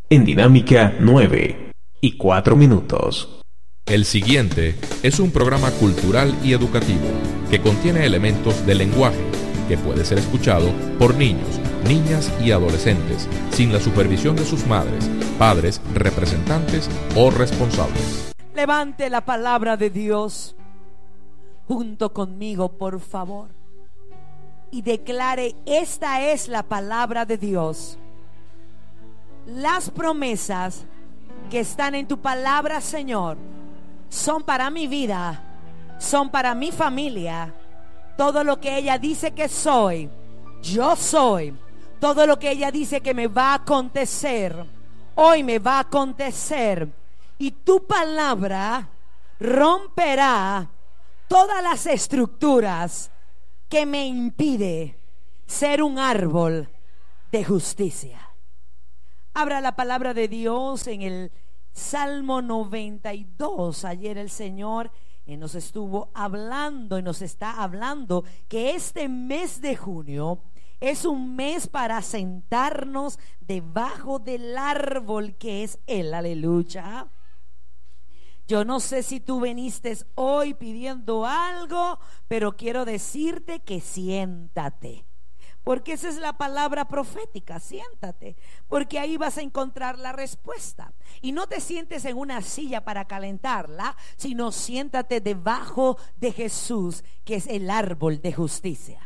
en Dinámica 9:04. El siguiente es un programa cultural y educativo que contiene elementos del lenguaje que puede ser escuchado por niños, niñas y adolescentes sin la supervisión de sus madres, padres, representantes o responsables. Levante la palabra de Dios junto conmigo, por favor, y declare: esta es la palabra de Dios. Las promesas que están en tu palabra, Señor, son para mi vida, son para mi familia. Todo lo que ella dice que soy, yo soy. Todo lo que ella dice que me va a acontecer, hoy me va a acontecer. Y tu palabra romperá todas las estructuras que me impide ser un árbol de justicia. Abra la palabra de Dios en el Salmo 92. Ayer el Señor nos estuvo hablando y nos está hablando que este mes de junio es un mes para sentarnos debajo del árbol que es Él. Aleluya. Yo no sé si tú viniste hoy pidiendo algo, pero quiero decirte que siéntate. Porque esa es la palabra profética: siéntate, porque ahí vas a encontrar la respuesta. Y no te sientes en una silla para calentarla, sino siéntate debajo de Jesús, que es el árbol de justicia.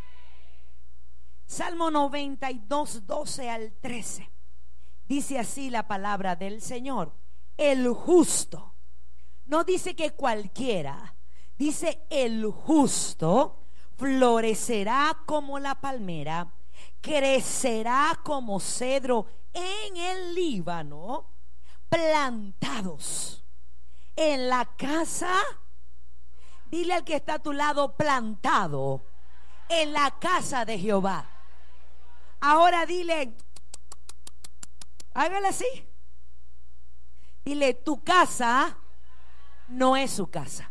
Salmo 92, 12 al 13. Dice así la palabra del Señor: el justo, no dice que cualquiera, dice el justo, florecerá como la palmera, crecerá como cedro en el Líbano, plantados en la casa. Dile al que está a tu lado: plantado en la casa de Jehová. Ahora dile, hágale así. Dile: tu casa no es su casa.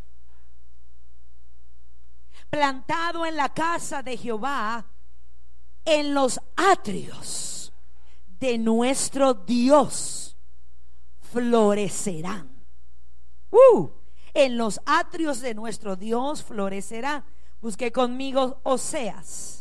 Plantado en la casa de Jehová, en los atrios de nuestro Dios florecerán. En los atrios de nuestro Dios florecerán. Busque conmigo Oseas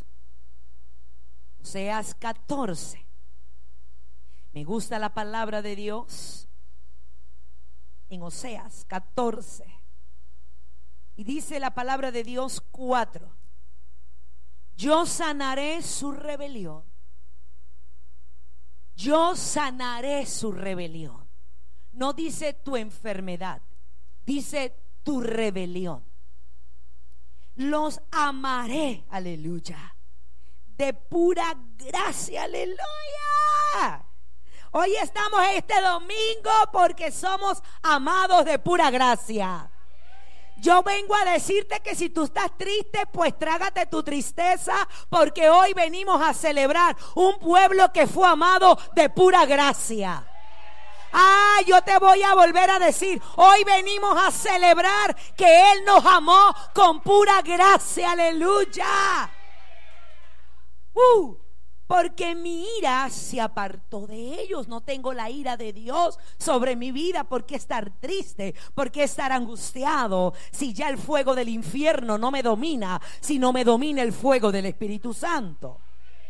14. Me gusta la palabra de Dios en Oseas 14. Y dice la palabra de Dios 4: yo sanaré su rebelión. Yo sanaré su rebelión. No dice tu enfermedad, dice tu rebelión. Los amaré, aleluya, de pura gracia, aleluya. Hoy estamos este domingo porque somos amados de pura gracia. Yo vengo a decirte que si tú estás triste, pues trágate tu tristeza, porque hoy venimos a celebrar un pueblo que fue amado de pura gracia. Yo te voy a volver a decir: hoy venimos a celebrar que Él nos amó con pura gracia, aleluya. Porque mi ira se apartó de ellos. No tengo la ira de Dios sobre mi vida. ¿Por qué estar triste? ¿Por qué estar angustiado? Si ya el fuego del infierno no me domina, sino me domina el fuego del Espíritu Santo.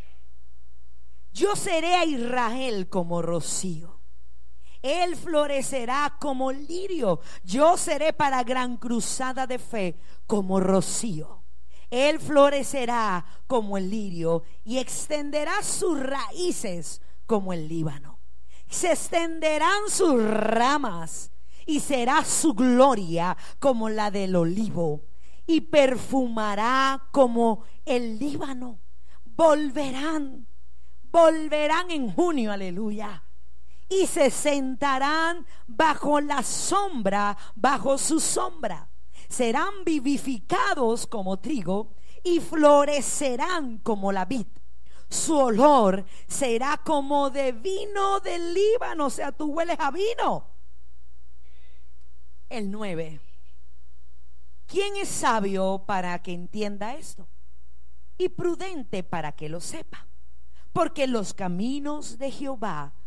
Yo seré a Israel como rocío. Él florecerá como lirio. Yo seré para gran cruzada de fe como rocío. Él florecerá como el lirio y extenderá sus raíces como el Líbano. Se extenderán sus ramas y será su gloria como la del olivo, y perfumará como el Líbano. Volverán en junio, aleluya, y se sentarán bajo la sombra, bajo su sombra. Serán vivificados como trigo y florecerán como la vid. Su olor será como de vino del Líbano. O sea, tú hueles a vino. El 9. ¿Quién es sabio para que entienda esto? Y prudente para que lo sepa. Porque los caminos de Jehová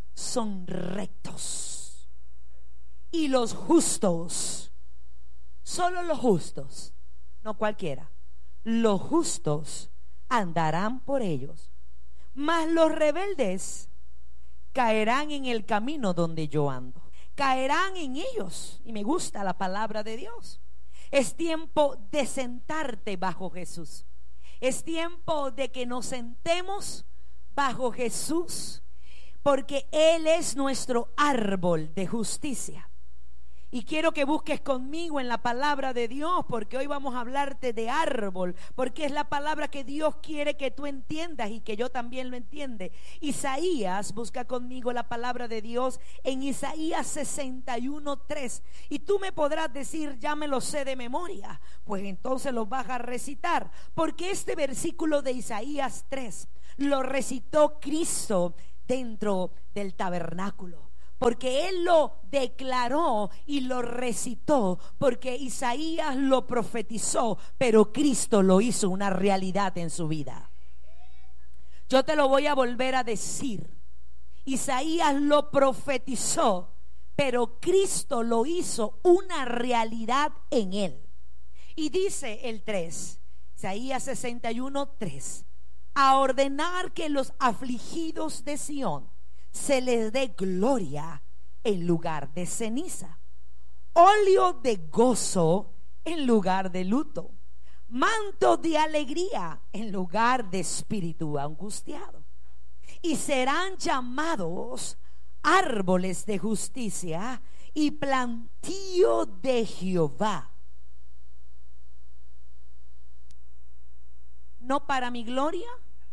son rectos. Y los justos, solo los justos, no cualquiera, los justos andarán por ellos. Mas los rebeldes caerán en el camino donde yo ando. Caerán en ellos. Y me gusta la palabra de Dios. Es tiempo de sentarte bajo Jesús. Es tiempo de que nos sentemos bajo Jesús, porque Él es nuestro árbol de justicia. Y quiero que busques conmigo en la palabra de Dios, porque hoy vamos a hablarte de árbol, porque es la palabra que Dios quiere que tú entiendas y que yo también lo entiende. Isaías, busca conmigo la palabra de Dios en Isaías 61:3. Y tú me podrás decir, ya me lo sé de memoria. Pues entonces lo vas a recitar, porque este versículo de Isaías 3 lo recitó Cristo dentro del tabernáculo, porque Él lo declaró y lo recitó, porque Isaías lo profetizó, pero Cristo lo hizo una realidad en su vida. Yo te lo voy a volver a decir. Isaías lo profetizó, pero Cristo lo hizo una realidad en él. Y dice el 3, Isaías 61:3, a ordenar que los afligidos de Sión se les dé gloria en lugar de ceniza, óleo de gozo en lugar de luto, manto de alegría en lugar de espíritu angustiado. Y serán llamados árboles de justicia y plantío de Jehová. No para mi gloria,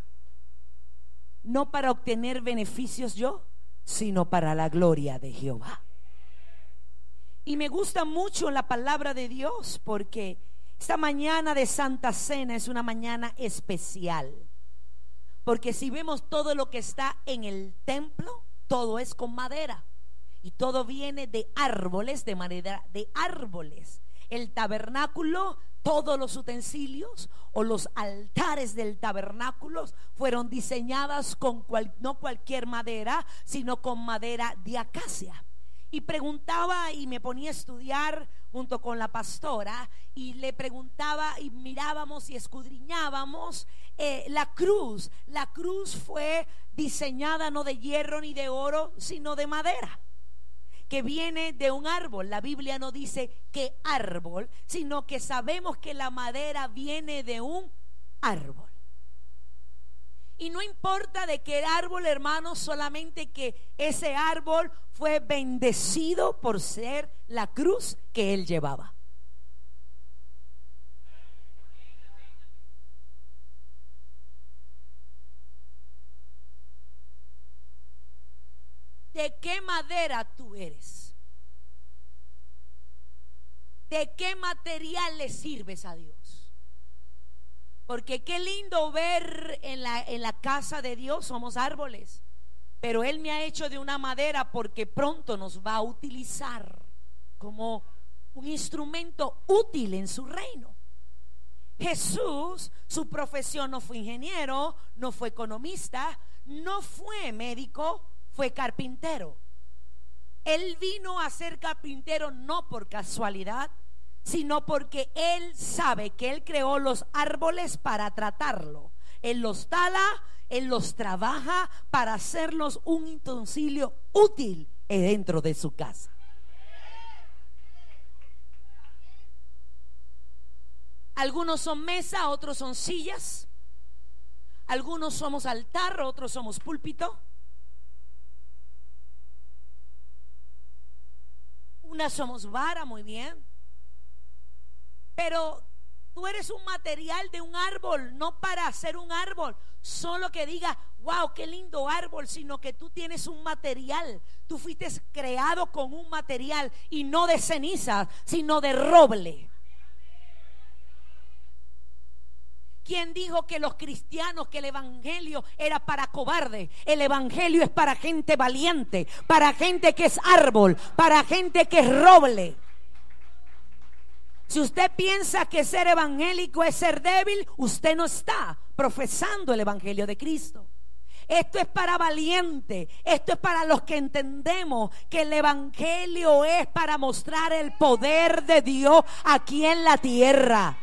no para obtener beneficios yo, sino para la gloria de Jehová. Y me gusta mucho la palabra de Dios, porque esta mañana de Santa Cena es una mañana especial. Porque si vemos todo lo que está en el templo, todo es con madera. Y todo viene de árboles, de madera, de árboles. El tabernáculo, todos los utensilios o los altares del tabernáculo fueron diseñadas con no cualquier madera, sino con madera de acacia. Y preguntaba y me ponía a estudiar junto con la pastora, y le preguntaba y mirábamos y escudriñábamos la cruz. La cruz fue diseñada no de hierro ni de oro, sino de madera, que viene de un árbol. La Biblia no dice qué árbol, sino que sabemos que la madera viene de un árbol. Y no importa de qué árbol, hermanos, solamente que ese árbol fue bendecido por ser la cruz que él llevaba. ¿De qué madera tú eres? ¿De qué material le sirves a Dios? Porque qué lindo ver en la casa de Dios, somos árboles, pero Él me ha hecho de una madera porque pronto nos va a utilizar como un instrumento útil en su reino. Jesús, su profesión no fue ingeniero, no fue economista, no fue médico, fue carpintero. Él vino a ser carpintero no por casualidad, sino porque Él sabe que Él creó los árboles para tratarlo. Él los tala, Él los trabaja para hacerlos un utensilio útil dentro de su casa. Algunos son mesa, otros son sillas. Algunos somos altar, otros somos púlpito. Unas somos vara, muy bien. Pero tú eres un material de un árbol, no para hacer un árbol solo que diga, wow, qué lindo árbol, sino que tú tienes un material. Tú fuiste creado con un material, y no de ceniza, sino de roble. ¿Quién dijo que los cristianos, que el evangelio era para cobardes? El evangelio es para gente valiente, para gente que es árbol, para gente que es roble. Si usted piensa que ser evangélico es ser débil, usted no está profesando el evangelio de Cristo. Esto es para valientes. Esto es para los que entendemos que el evangelio es para mostrar el poder de Dios aquí en la tierra.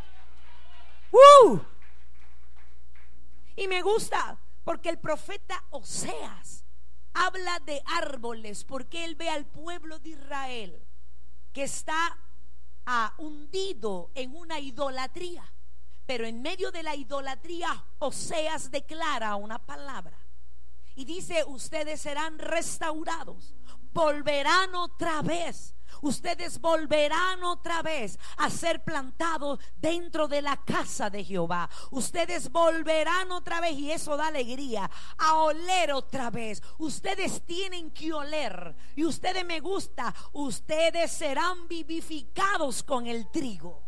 Y me gusta porque el profeta Oseas habla de árboles, porque él ve al pueblo de Israel que está hundido en una idolatría. Pero en medio de la idolatría, Oseas declara una palabra y dice: ustedes serán restaurados, volverán otra vez. Ustedes volverán otra vez a ser plantados dentro de la casa de Jehová. Ustedes volverán otra vez, y eso da alegría, a oler otra vez. Ustedes tienen que oler. Y ustedes, me gusta, ustedes serán vivificados con el trigo.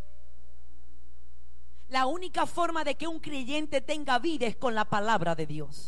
La única forma de que un creyente tenga vida es con la palabra de Dios.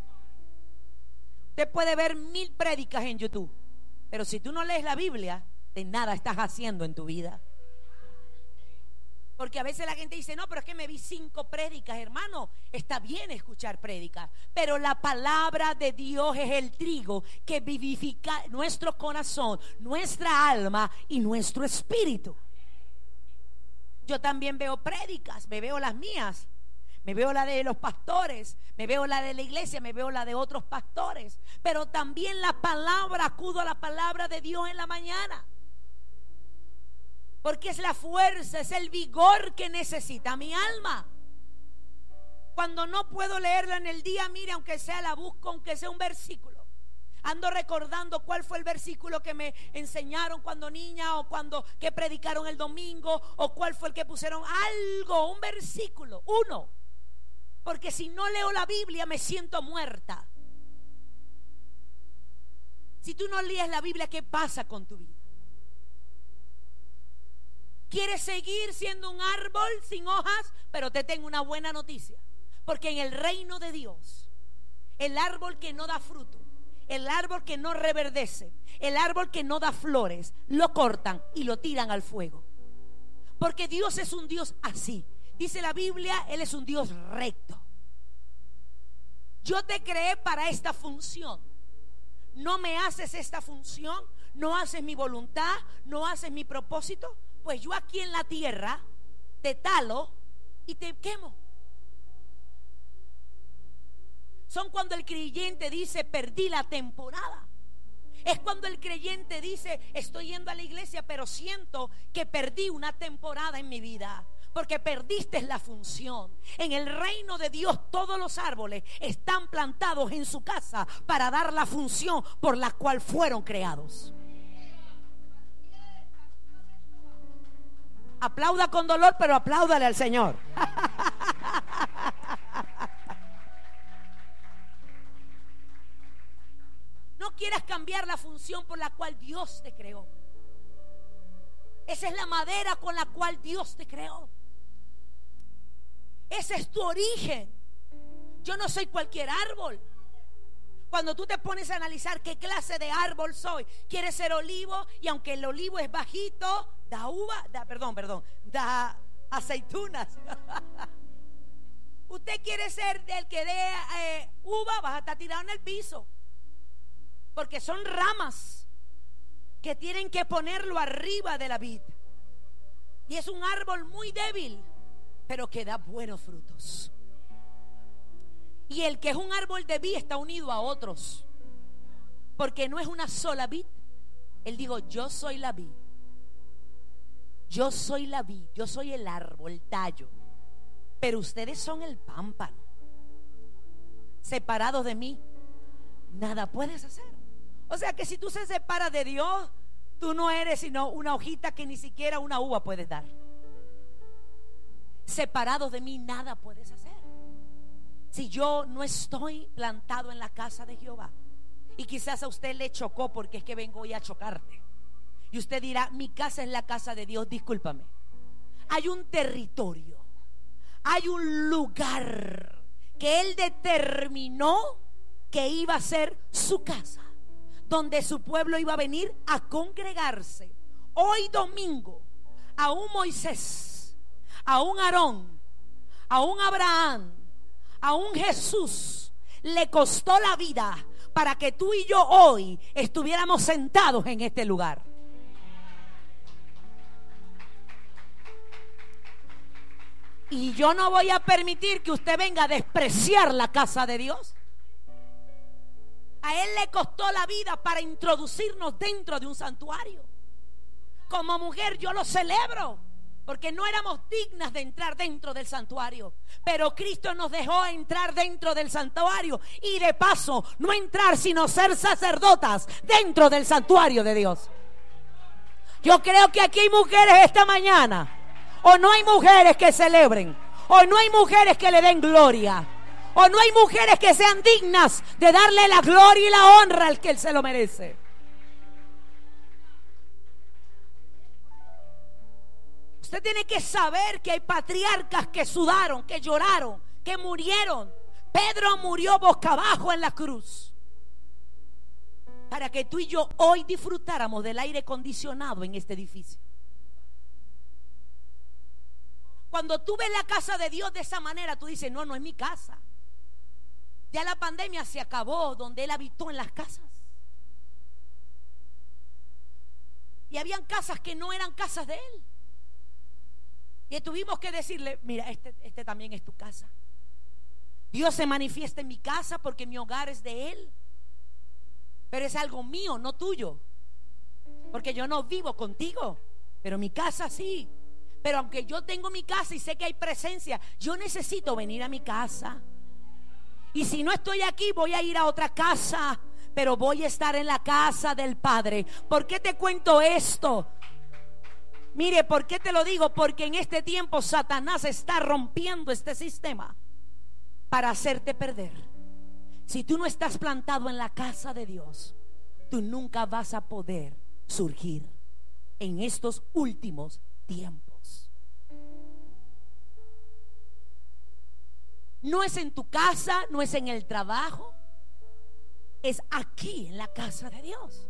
Usted puede ver 1000 prédicas en YouTube, pero si tú no lees la Biblia, de nada estás haciendo en tu vida. Porque a veces la gente dice: no, pero es que me vi 5 prédicas. Hermano, está bien escuchar prédicas, pero la palabra de Dios es el trigo que vivifica nuestro corazón, nuestra alma y nuestro espíritu. Yo también veo prédicas, me veo las mías, me veo la de los pastores, me veo la de la iglesia, me veo la de otros pastores. Pero también la palabra, acudo a la palabra de Dios en la mañana, porque es la fuerza, es el vigor que necesita mi alma. Cuando no puedo leerla en el día, mire, aunque sea la busco, aunque sea un versículo. Ando recordando cuál fue el versículo que me enseñaron cuando niña, o cuando que predicaron el domingo, o cuál fue el que pusieron algo, un versículo, uno. Porque si no leo la Biblia me siento muerta. Si tú no lees la Biblia, ¿qué pasa con tu vida? ¿Quieres seguir siendo un árbol sin hojas? Pero te tengo una buena noticia, porque en el reino de Dios, el árbol que no da fruto, el árbol que no reverdece, el árbol que no da flores, lo cortan y lo tiran al fuego. Porque Dios es un Dios así. Dice la Biblia, Él es un Dios recto. Yo te creé para esta función. No me haces esta función, no haces mi voluntad, no haces mi propósito, pues yo aquí en la tierra te talo y te quemo. Son cuando el creyente dice: perdí la temporada. Es cuando el creyente dice: estoy yendo a la iglesia, pero siento que perdí una temporada en mi vida, porque perdiste la función. En el reino de Dios todos los árboles están plantados en su casa para dar la función por la cual fueron creados. Aplauda con dolor, pero apláudale al Señor. No quieras cambiar la función por la cual Dios te creó. Esa es la madera con la cual Dios te creó. Ese es tu origen. Yo no soy cualquier árbol. Cuando tú te pones a analizar qué clase de árbol soy, quieres ser olivo, y aunque el olivo es bajito, da aceitunas. Usted quiere ser del que dé uva, vas a estar tirado en el piso, porque son ramas que tienen que ponerlo arriba de la vid. Y es un árbol muy débil, pero que da buenos frutos. Y el que es un árbol de vid está unido a otros, porque no es una sola vid. Él dijo: yo soy la vid. Yo soy la vid, yo soy el árbol, el tallo, pero ustedes son el pámpano. Separados de mí, nada puedes hacer. O sea que si tú se separas de Dios, tú no eres sino una hojita que ni siquiera una uva puedes dar. Separados de mí, nada puedes hacer. Si yo no estoy plantado en la casa de Jehová, y quizás a usted le chocó porque es que vengo hoy a chocarte, y usted dirá: mi casa es la casa de Dios. Discúlpame, hay un territorio, hay un lugar que Él determinó que iba a ser su casa, donde su pueblo iba a venir a congregarse. Hoy domingo, a un Moisés, a un Aarón, a un Abraham, a un Jesús le costó la vida para que tú y yo hoy estuviéramos sentados en este lugar. Y yo no voy a permitir que usted venga a despreciar la casa de Dios. A Él le costó la vida para introducirnos dentro de un santuario. Como mujer yo lo celebro, porque no éramos dignas de entrar dentro del santuario, pero Cristo nos dejó entrar dentro del santuario, y de paso no entrar sino ser sacerdotas dentro del santuario de Dios. Yo creo que aquí hay mujeres esta mañana, o no hay mujeres que celebren, o no hay mujeres que le den gloria, o no hay mujeres que sean dignas de darle la gloria y la honra al que Él se lo merece. Usted tiene que saber que hay patriarcas que sudaron, que lloraron, que murieron. Pedro murió boca abajo en la cruz para que tú y yo hoy disfrutáramos del aire acondicionado en este edificio. Cuando tú ves la casa de Dios de esa manera, tú dices, no, no es mi casa. Ya la pandemia se acabó, donde Él habitó en las casas. Y habían casas que no eran casas de Él. Y tuvimos que decirle, mira, este también es tu casa. Dios se manifiesta en mi casa porque mi hogar es de Él. Pero es algo mío, no tuyo. Porque yo no vivo contigo, pero mi casa sí. Pero aunque yo tengo mi casa y sé que hay presencia, yo necesito venir a mi casa. Y si no estoy aquí, voy a ir a otra casa, pero voy a estar en la casa del Padre. ¿Por qué te cuento esto? Mire, ¿por qué te lo digo? Porque en este tiempo Satanás está rompiendo este sistema para hacerte perder. Si tú no estás plantado en la casa de Dios, tú nunca vas a poder surgir en estos últimos tiempos. No es en tu casa, no es en el trabajo, es aquí en la casa de Dios.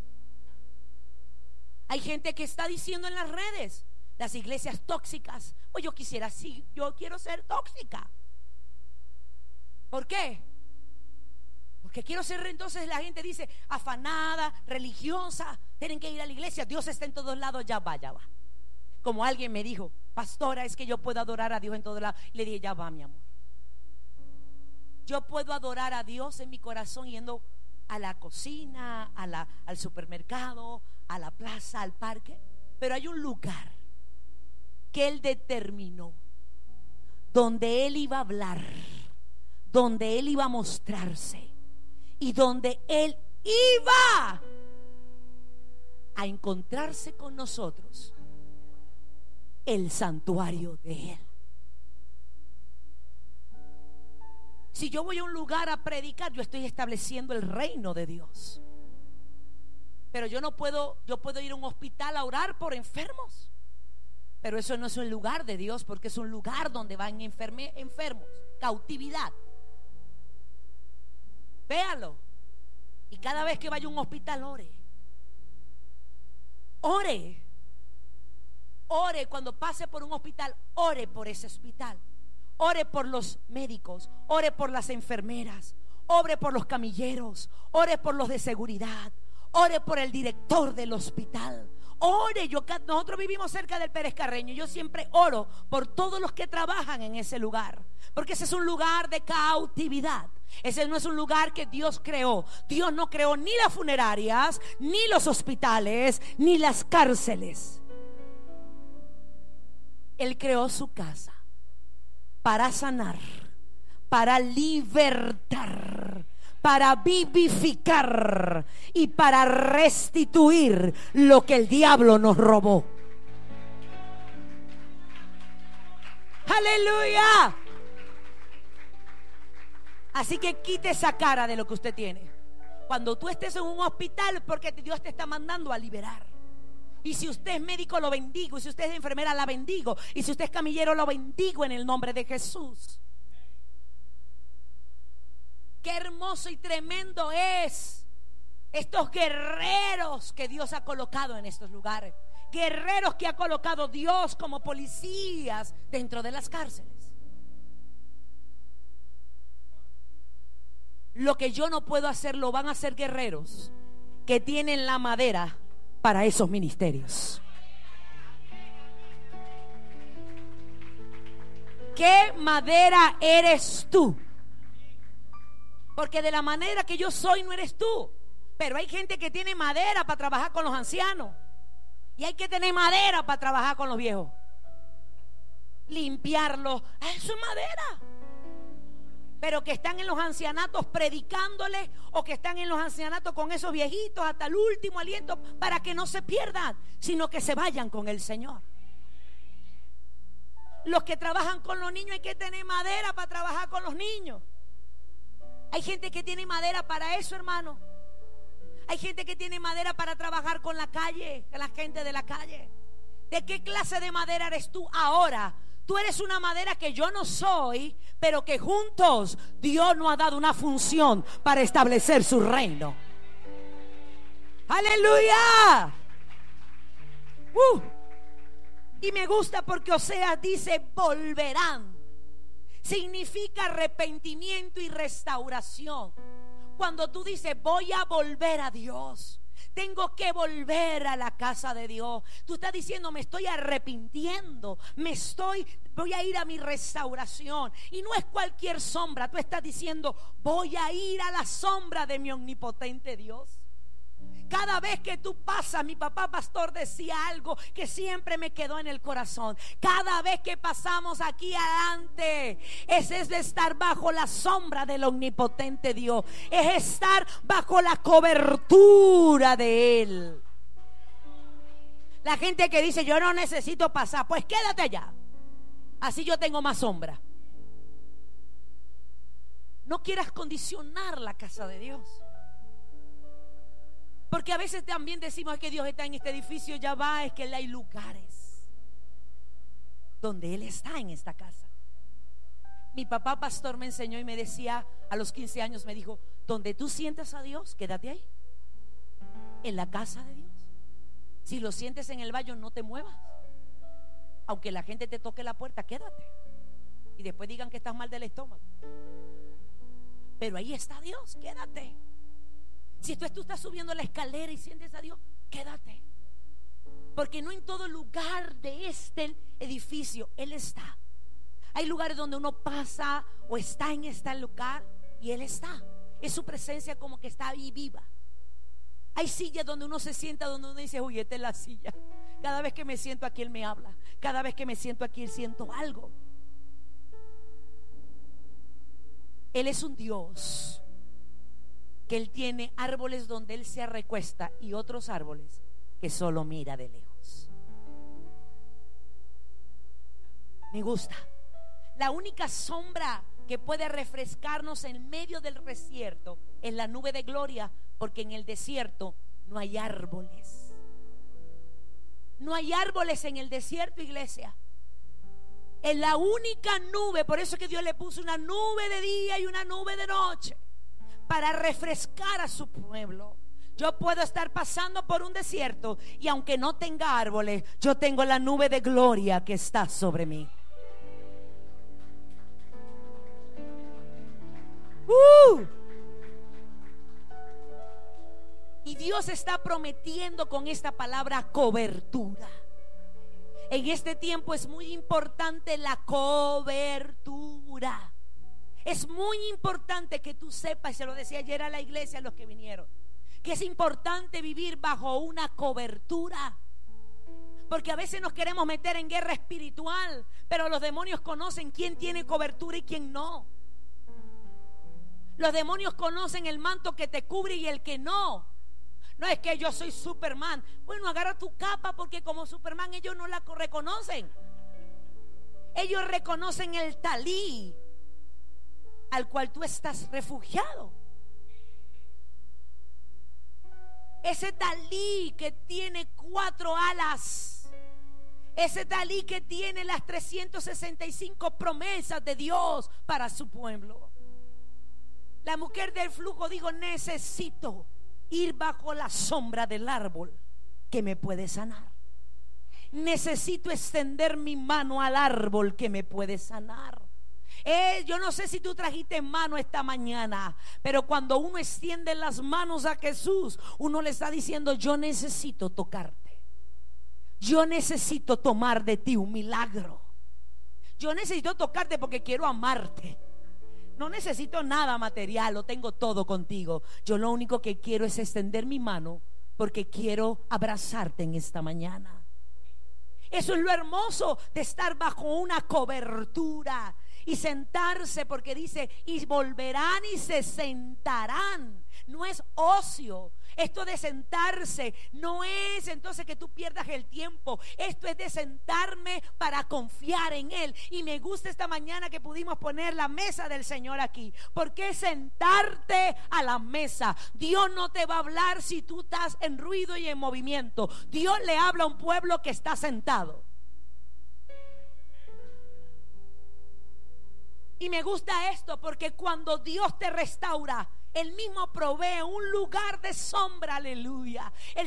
Hay gente que está diciendo en las redes, las iglesias tóxicas. Pues yo quisiera, sí, yo quiero ser tóxica. ¿Por qué? Porque quiero ser, entonces la gente dice, afanada, religiosa, tienen que ir a la iglesia, Dios está en todos lados, ya va. Como alguien me dijo, pastora, es que yo puedo adorar a Dios en todos lados. Le dije, ya va, mi amor. Yo puedo adorar a Dios en mi corazón yendo a la cocina, al supermercado, a la plaza, al parque. Pero hay un lugar que Él determinó, donde Él iba a hablar, donde Él iba a mostrarse y donde Él iba a encontrarse con nosotros. El santuario de Él. Si yo voy a un lugar a predicar, yo estoy estableciendo el reino de Dios. Pero yo puedo ir a un hospital a orar por enfermos. Pero eso no es un lugar de Dios, porque es un lugar donde van enfermos, cautividad. Véalo. Y cada vez que vaya a un hospital, ore. Ore cuando pase por un hospital, ore por ese hospital. Ore por los médicos, ore por las enfermeras, ore por los camilleros, ore por los de seguridad, ore por el director del hospital. Ore, nosotros vivimos cerca del Pérez Carreño. Yo siempre oro por todos los que trabajan en ese lugar, porque ese es un lugar de cautividad. Ese no es un lugar que Dios creó. Dios no creó ni las funerarias, ni los hospitales, ni las cárceles. Él creó su casa para sanar, para libertar, para vivificar y para restituir lo que el diablo nos robó. ¡Aleluya! Así que quite esa cara de lo que usted tiene. Cuando tú estés en un hospital, porque Dios te está mandando a liberar. Y si usted es médico, lo bendigo. Y si usted es enfermera, la bendigo. Y si usted es camillero, lo bendigo en el nombre de Jesús. Qué hermoso y tremendo es estos guerreros que Dios ha colocado en estos lugares. Guerreros que ha colocado Dios como policías dentro de las cárceles. Lo que yo no puedo hacer lo van a hacer guerreros que tienen la madera para esos ministerios. ¿Qué madera eres tú? Porque de la manera que yo soy no eres tú. Pero hay gente que tiene madera para trabajar con los ancianos. Y hay que tener madera para trabajar con los viejos. Limpiarlos. Eso es madera. Pero que están en los ancianatos predicándoles, o que están en los ancianatos con esos viejitos hasta el último aliento, para que no se pierdan, sino que se vayan con el Señor. Los que trabajan con los niños, hay que tener madera para trabajar con los niños. Hay gente que tiene madera para eso, hermano. Hay gente que tiene madera para trabajar con la calle, con la gente de la calle. ¿De qué clase de madera eres tú ahora? Tú eres una madera que yo no soy, pero que juntos Dios nos ha dado una función para establecer su reino. ¡Aleluya! Y me gusta porque Oseas dice volverán. Significa arrepentimiento y restauración. Cuando tú dices voy a volver a Dios, tengo que volver a la casa de Dios, tú estás diciendo me estoy arrepintiendo, voy a ir a mi restauración. Y no es cualquier sombra, tú estás diciendo voy a ir a la sombra de mi omnipotente Dios. Cada vez que tú pasas, mi papá pastor decía algo que siempre me quedó en el corazón. Cada vez que pasamos aquí adelante, ese es de estar bajo la sombra del omnipotente Dios. Es estar bajo la cobertura de Él. La gente que dice yo no necesito pasar, pues quédate allá. Así yo tengo más sombra. No quieras condicionar la casa de Dios. Porque a veces también decimos que Dios está en este edificio, ya va, es que hay lugares donde Él está en esta casa. Mi papá pastor me enseñó y me decía a los 15 años, me dijo, donde tú sientas a Dios, quédate ahí, en la casa de Dios. Si lo sientes en el baño, no te muevas. Aunque la gente te toque la puerta, quédate. Y después digan que estás mal del estómago. Pero ahí está Dios, quédate. Si tú estás subiendo la escalera y sientes a Dios, quédate. Porque no en todo lugar de este edificio Él está. Hay lugares donde uno pasa o está en este lugar y Él está. Es su presencia como que está ahí viva. Hay sillas donde uno se sienta, donde uno dice, uy, esta es la silla. Cada vez que me siento aquí Él me habla. Cada vez que me siento aquí siento algo. Él es un Dios que Él tiene árboles donde Él se recuesta y otros árboles que solo mira de lejos. Me gusta. La única sombra que puede refrescarnos en medio del desierto es la nube de gloria, porque en el desierto no hay árboles. No hay árboles en el desierto, iglesia. Es la única nube. Por eso que Dios le puso una nube de día y una nube de noche, para refrescar a su pueblo. Yo puedo estar pasando por un desierto y aunque no tenga árboles, yo tengo la nube de gloria que está sobre mí. Y Dios está prometiendo con esta palabra cobertura. En este tiempo es muy importante la cobertura. Es muy importante que tú sepas, y se lo decía ayer a la iglesia, a los que vinieron, que es importante vivir bajo una cobertura. Porque a veces nos queremos meter en guerra espiritual, pero los demonios conocen quién tiene cobertura y quién no. Los demonios conocen el manto que te cubre y el que no. No es que yo soy Superman. Bueno, agarra tu capa, porque como Superman ellos no la reconocen. Ellos reconocen el talí al cual tú estás refugiado. Ese talí que tiene 4 alas. Ese talí que tiene las 365 promesas de Dios para su pueblo. La mujer del flujo dijo, necesito ir bajo la sombra del árbol que me puede sanar. Necesito extender mi mano al árbol que me puede sanar. Yo no sé si tú trajiste mano esta mañana, pero cuando uno extiende las manos a Jesús, uno le está diciendo: yo necesito tocarte, yo necesito tomar de ti un milagro, yo necesito tocarte porque quiero amarte. No necesito nada material, lo tengo todo contigo. Yo lo único que quiero es extender mi mano porque quiero abrazarte en esta mañana. Eso es lo hermoso de estar bajo una cobertura y sentarse, porque dice: y volverán y se sentarán. No es ocio. Esto de sentarse no es entonces que tú pierdas el tiempo. Esto es de sentarme para confiar en Él. Y me gusta esta mañana que pudimos poner la mesa del Señor aquí, porque es sentarte a la mesa. Dios no te va a hablar si tú estás en ruido y en movimiento. Dios le habla a un pueblo que está sentado. Y me gusta esto porque cuando Dios te restaura, Él mismo provee un lugar de sombra, aleluya.